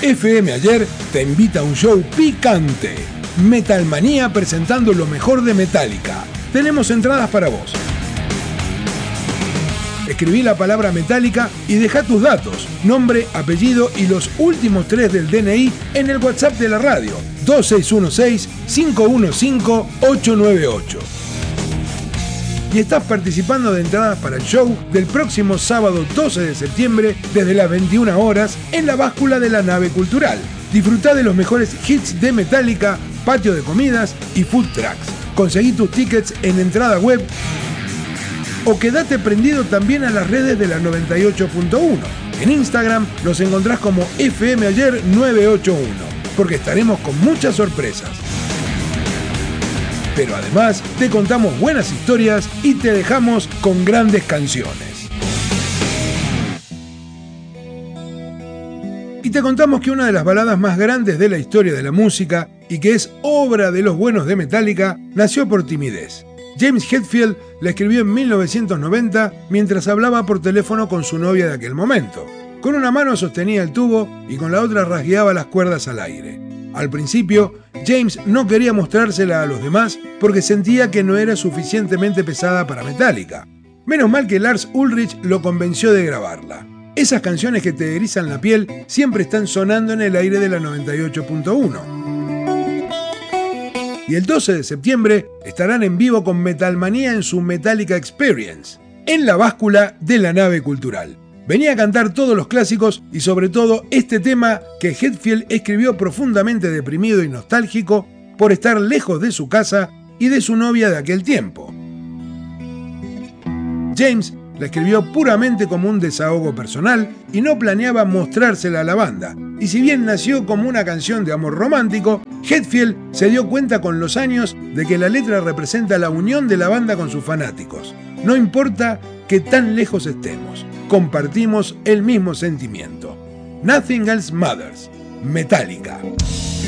FM Ayer te invita a un show picante. Metalmanía presentando lo mejor de Metallica. Tenemos entradas para vos. Escribí la palabra Metallica y deja tus datos, nombre, apellido y los últimos 3 del DNI en el WhatsApp de la radio, 2616-515-898. Y estás participando de entradas para el show del próximo sábado 12 de septiembre desde las 21 horas en la báscula de la nave cultural. Disfrutá de los mejores hits de Metallica, patio de comidas y food trucks. Conseguí tus tickets en entrada web o quedate prendido también a las redes de la 98.1. En Instagram nos encontrás como FM Ayer 981, porque estaremos con muchas sorpresas. Pero además te contamos buenas historias y te dejamos con grandes canciones. Y te contamos que una de las baladas más grandes de la historia de la música y que es obra de los buenos de Metallica, nació por timidez. James Hetfield la escribió en 1990 mientras hablaba por teléfono con su novia de aquel momento. Con una mano sostenía el tubo y con la otra rasgueaba las cuerdas al aire. Al principio, James no quería mostrársela a los demás porque sentía que no era suficientemente pesada para Metallica. Menos mal que Lars Ulrich lo convenció de grabarla. Esas canciones que te erizan la piel siempre están sonando en el aire de la 98.1. Y el 12 de septiembre estarán en vivo con Metalmanía en su Metallica Experience, en la báscula de la nave cultural. Venía a cantar todos los clásicos y sobre todo este tema que Hetfield escribió profundamente deprimido y nostálgico por estar lejos de su casa y de su novia de aquel tiempo. James la escribió puramente como un desahogo personal y no planeaba mostrársela a la banda. Y si bien nació como una canción de amor romántico, Hetfield se dio cuenta con los años de que la letra representa la unión de la banda con sus fanáticos. No importa que tan lejos estemos, compartimos el mismo sentimiento. Nothing Else Matters. Metallica.